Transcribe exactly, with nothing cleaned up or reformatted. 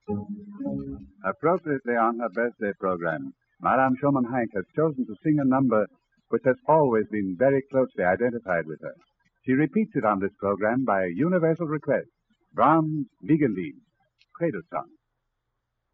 Appropriately on her birthday program, Madame Schumann-Heink has chosen to sing a number which has always been very closely identified with her. She repeats it on this program by universal request. Brahms' Wiegenlied, Cradle Song.